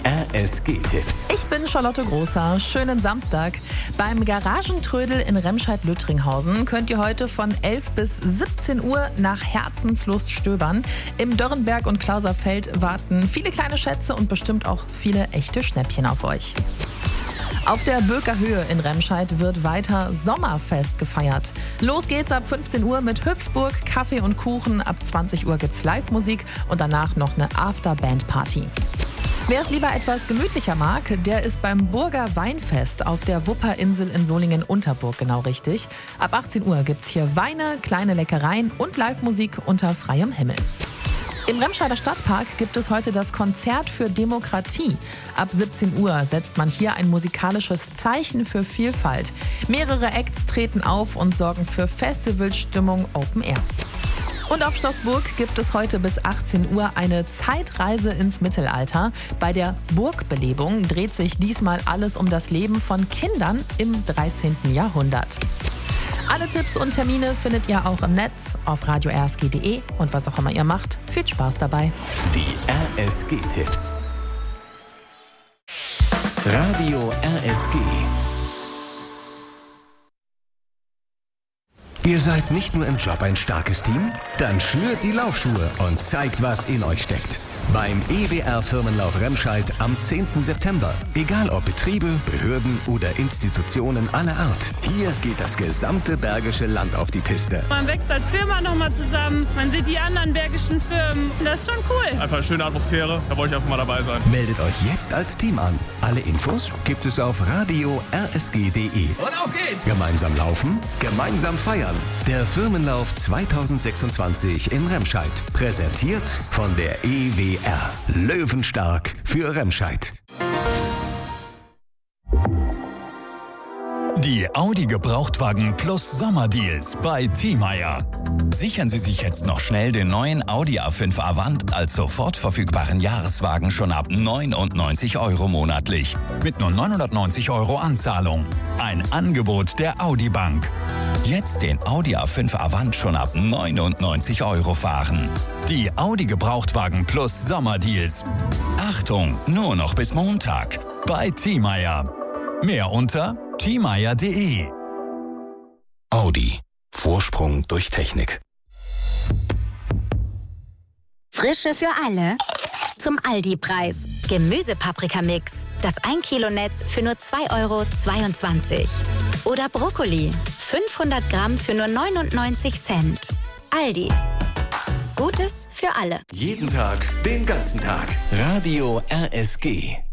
RSG-Tipps. Ich bin Charlotte Großer. Schönen Samstag. Beim Garagentrödel in Remscheid-Lüttringhausen könnt ihr heute von 11 bis 17 Uhr nach Herzenslust stöbern. Im Dörrenberg und Klauserfeld warten viele kleine Schätze und bestimmt auch viele echte Schnäppchen auf euch. Auf der Böker Höhe in Remscheid wird weiter Sommerfest gefeiert. Los geht's ab 15 Uhr mit Hüpfburg, Kaffee und Kuchen. Ab 20 Uhr gibt's Live-Musik und danach noch eine After-Band-Party. Wer es lieber etwas gemütlicher mag, der ist beim Burger Weinfest auf der Wupperinsel in Solingen-Unterburg genau richtig. Ab 18 Uhr gibt's hier Weine, kleine Leckereien und Live-Musik unter freiem Himmel. Im Remscheider Stadtpark gibt es heute das Konzert für Demokratie. Ab 17 Uhr setzt man hier ein musikalisches Zeichen für Vielfalt. Mehrere Acts treten auf und sorgen für Festivalstimmung Open Air. Und auf Schloss Burg gibt es heute bis 18 Uhr eine Zeitreise ins Mittelalter. Bei der Burgbelebung dreht sich diesmal alles um das Leben von Kindern im 13. Jahrhundert. Alle Tipps und Termine findet ihr auch im Netz auf radio-rsg.de und was auch immer ihr macht. Viel Spaß dabei. Die RSG-Tipps. Radio RSG. Ihr seid nicht nur im Job ein starkes Team? Dann schnürt die Laufschuhe und zeigt, was in euch steckt. Beim EWR-Firmenlauf Remscheid am 10. September. Egal ob Betriebe, Behörden oder Institutionen aller Art. Hier geht das gesamte Bergische Land auf die Piste. Man wächst als Firma nochmal zusammen, man sieht die anderen bergischen Firmen. Das ist schon cool. Einfach eine schöne Atmosphäre, da wollte ich einfach mal dabei sein. Meldet euch jetzt als Team an. Alle Infos gibt es auf radio-rsg.de. Und auf geht's! Gemeinsam laufen, gemeinsam feiern. Der Firmenlauf 2026 in Remscheid. Präsentiert von der EWR. Löwenstark für Remscheid. Die Audi Gebrauchtwagen Plus Sommerdeals bei Thiemeyer. Sichern Sie sich jetzt noch schnell den neuen Audi A5 Avant als sofort verfügbaren Jahreswagen schon ab 99 € monatlich. Mit nur 990 € Anzahlung. Ein Angebot der Audi Bank. Jetzt den Audi A5 Avant schon ab 99 € fahren. Die Audi Gebrauchtwagen Plus Sommerdeals. Achtung, nur noch bis Montag bei Thiemeyer. Mehr unter thiemeyer.de. Audi. Vorsprung durch Technik. Frische für alle. Zum Aldi-Preis. Gemüsepaprikamix. Das 1 Kilo Netz für nur 2,22 €. Oder Brokkoli. 500 Gramm für nur 99 Cent. Aldi. Gutes für alle. Jeden Tag, den ganzen Tag. Radio RSG.